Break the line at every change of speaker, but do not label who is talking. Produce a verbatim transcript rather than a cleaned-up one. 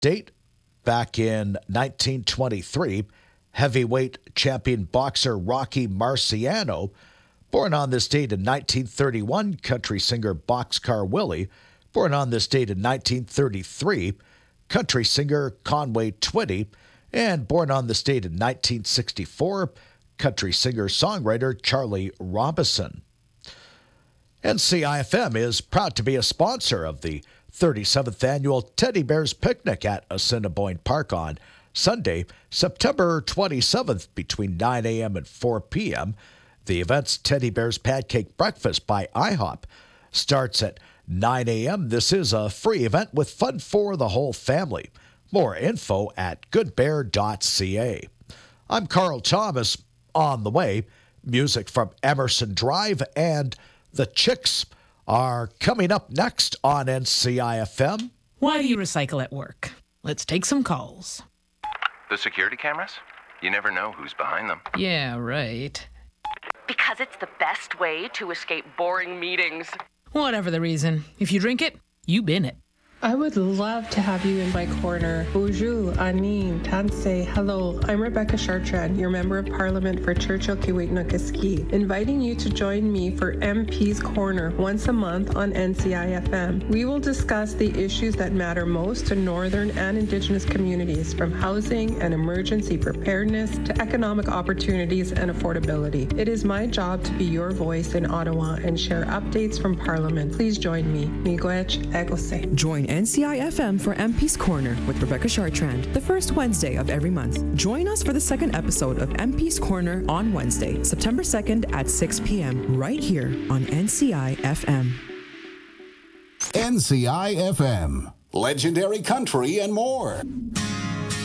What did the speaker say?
Date back in nineteen twenty-three, heavyweight champion boxer Rocky Marciano. Born on this date in nineteen thirty-one, country singer Boxcar Willie. Born on this date in nineteen thirty-three, country singer Conway Twitty. And born on this date in nineteen sixty-four, country singer-songwriter Charlie Robison. N C I F M is proud to be a sponsor of the thirty-seventh Annual Teddy Bears Picnic at Assiniboine Park on Sunday, September twenty-seventh between nine a.m. and four p.m. The event's Teddy Bears Pancake Breakfast by IHOP starts at nine a.m. This is a free event with fun for the whole family. More info at good bear dot c a. I'm Carl Thomas. On the way, music from Emerson Drive and The Chicks are coming up next on N C I F M.
Why do you recycle at work? Let's take some calls.
The security cameras? You never know who's behind them.
Yeah, right.
Because it's the best way to escape boring meetings.
Whatever the reason, if you drink it, you bin it.
I would love to have you in my corner. Bonjour, Anine, Tansei, hello. I'm Rebecca Chartrand, your Member of Parliament for Churchill Kiwetinokiski, inviting you to join me for M P's Corner once a month on N C I F M. We will discuss the issues that matter most to Northern and Indigenous communities, from housing and emergency preparedness to economic opportunities and affordability. It is my job to be your voice in Ottawa and share updates from Parliament. Please join me. Miigwech Egose.
Join N C I F M for M P's Corner with Rebecca Chartrand, the first Wednesday of every month. Join us for the second episode of M P's Corner on Wednesday, September second at six p.m. right here on N C I F M.
N C I F M, legendary country and more.